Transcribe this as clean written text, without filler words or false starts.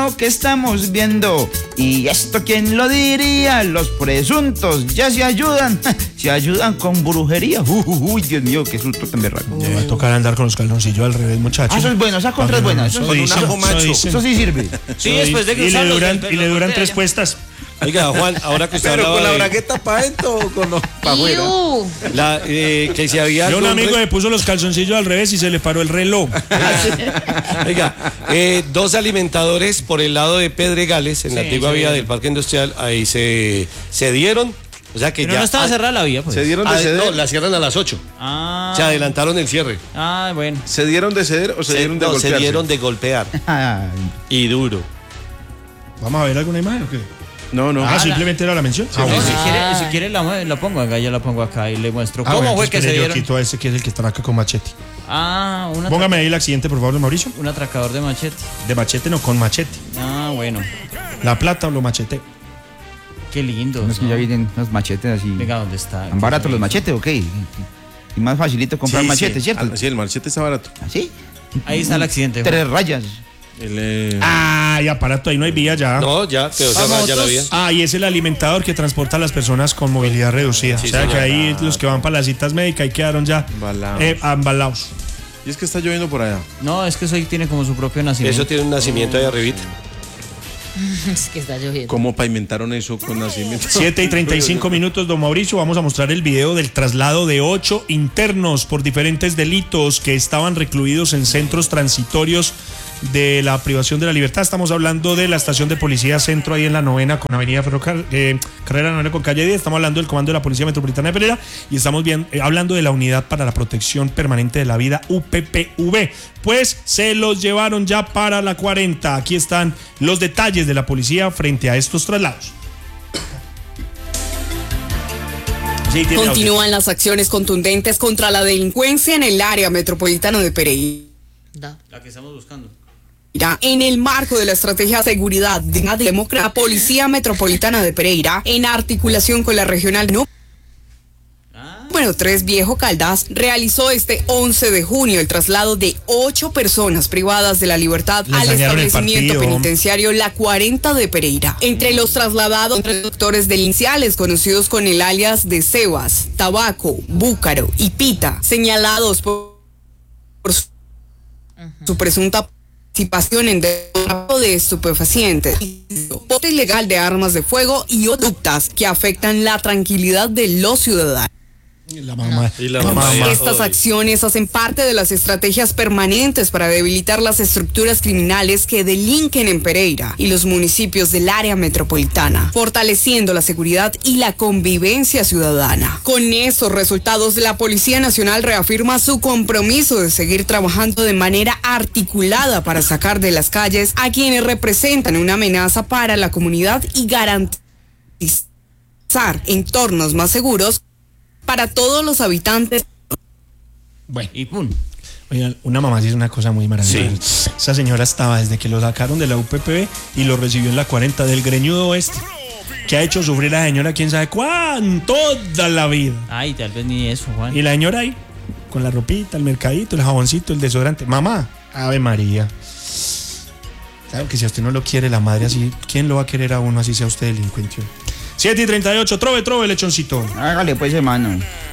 que estamos viendo. Y esto, ¿quién lo diría? Los presuntos ya se ayudan con brujería. Uy, Dios mío, qué susto tan berraco. Me va a tocar andar con los calzoncillos al revés, muchachos. Eso es bueno, esa contra es buena. Eso sí sirve. Sí, después de que y le duran 3 puestas. Oiga, Juan, ahora que usted ¿Pero hablaba con la de bragueta para adentro o con los para afuera? que si había Yo un algún amigo le puso los calzoncillos al revés y se le paró el reloj. Oiga, 2 alimentadores por el lado de Pedregales, en la antigua vía del Parque Industrial, ahí se dieron. O sea que pero ya no estaba cerrada la vía, pues. ¿Se dieron de ceder? No, la cierran a las 8. Se adelantaron el cierre. Bueno. ¿Se dieron de ceder o se dieron de golpear? Se dieron de golpear. Y duro. ¿Vamos a ver alguna imagen o qué? No. Simplemente era la mención. Si quiere la pongo acá, ya la pongo acá y le muestro cómo fue que se dieron. Yo quito a ese que es el que está acá con machete. Póngame Póngame ahí el accidente, por favor, Mauricio. un atracador de machete. De machete, no, con machete. Bueno. La plata o lo machete. Qué lindo. Es que ya vienen los machetes así. Venga, ¿dónde está? ¿Tan baratos los machetes o qué? Y más facilito comprar machetes, ¿cierto? Sí, el machete está barato. ¿Así? Ahí está el accidente. 3 rayas. Y aparato, ahí no hay vía ya. No, ya, pero ya la vía. Y es el alimentador que transporta a las personas con movilidad reducida. Sí, o sea señor. que ahí los que van para las citas médicas ahí quedaron ya embalados. Y es que está lloviendo por allá. No, es que eso ahí tiene como su propio nacimiento. Eso tiene un nacimiento ahí arribita. Es que está lloviendo. ¿Cómo pavimentaron eso con nacimiento? 7:35, don Mauricio. Vamos a mostrar el video del traslado de 8 internos por diferentes delitos que estaban recluidos en centros transitorios de la privación de la libertad. Estamos hablando de la estación de policía Centro, ahí en la 9ª con avenida Carrera 9 con calle 10. Estamos hablando del Comando de la Policía Metropolitana de Pereira y estamos hablando de la Unidad para la Protección Permanente de la Vida, UPPV. Pues se los llevaron ya para la 40. Aquí están los detalles de la policía frente a estos traslados. Continúan las acciones contundentes contra la delincuencia en el área metropolitana de Pereira. La que estamos buscando. En el marco de la estrategia de seguridad de la democracia, Policía Metropolitana de Pereira, en articulación con la regional número 3 Viejo Caldas, realizó este 11 de junio el traslado de 8 personas privadas de la libertad al establecimiento penitenciario La 40 de Pereira. Entre los trasladados, conductores delincuenciales conocidos con el alias de Sebas, Tabaco, Búcaro y Pita, señalados por su presunta participación en tráfico de estupefacientes, porte ilegal de armas de fuego y conductas que afectan la tranquilidad de los ciudadanos. La mamá. Estas acciones hacen parte de las estrategias permanentes para debilitar las estructuras criminales que delinquen en Pereira y los municipios del área metropolitana, fortaleciendo la seguridad y la convivencia ciudadana. Con esos resultados, la Policía Nacional reafirma su compromiso de seguir trabajando de manera articulada para sacar de las calles a quienes representan una amenaza para la comunidad y garantizar entornos más seguros para todos los habitantes. Bueno, y pum. Oigan, una mamá sí es una cosa muy maravillosa. Sí. Esa señora estaba desde que lo sacaron de la UPPV y lo recibió en la 40 del Greñudo Oeste, que ha hecho sufrir a la señora quién sabe cuánto, toda la vida. Tal vez ni eso, Juan. Y la señora ahí, con la ropita, el mercadito, el jaboncito, el desodorante. Mamá, Ave María. Claro que si a usted no lo quiere la madre así, ¿quién lo va a querer a uno así sea usted delincuente? 7:38, trove, lechoncito. Hágale pues, hermano.